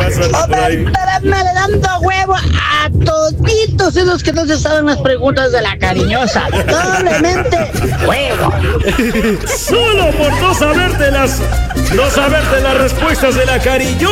Estaránmele dando huevo a toditos esos que no se saben las preguntas de la cariñosa. Doblemente huevo. Solo por no saberte las respuestas de la cariñosa.